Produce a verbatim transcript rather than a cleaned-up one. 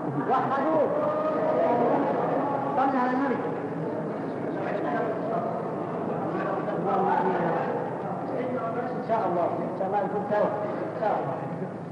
وحدوا صلى على النبي. إن شاء الله إن شاء الله نكون سوا إن شاء الله.